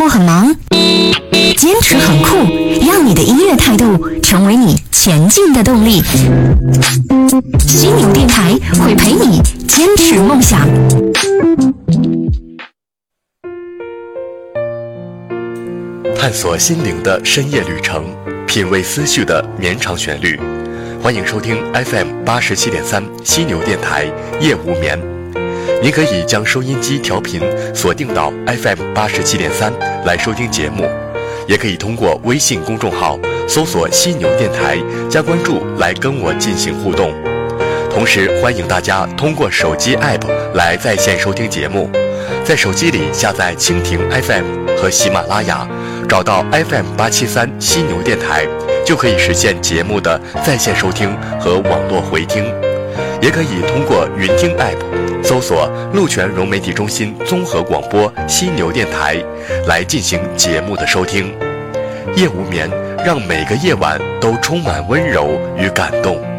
候很忙，坚持很酷，让你的音乐态度成为你前进的动力。犀牛电台会陪你坚持梦想。 探索心灵的深夜旅程，品味思绪的绵长旋律。欢迎收听 FM87.3 犀牛电台夜无眠。您可以将收音机调频锁定到 FM87.3 来收听节目，也可以通过微信公众号搜索犀牛电台加关注来跟我进行互动。同时欢迎大家通过手机 App 来在线收听节目，在手机里下载蜻蜓 FM 和喜马拉雅，找到 FM873 犀牛电台，就可以实现节目的在线收听和网络回听。也可以通过云听 App 搜索鹿泉融媒体中心综合广播犀牛电台来进行节目的收听。夜无眠，让每个夜晚都充满温柔与感动。